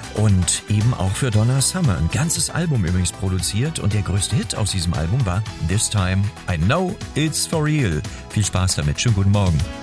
Und eben auch für Donna Summer ein ganzes Album übrigens produziert. Und der größte Hit aus diesem Album war This Time I Know It's For Real. Viel Spaß damit. Schönen guten Morgen.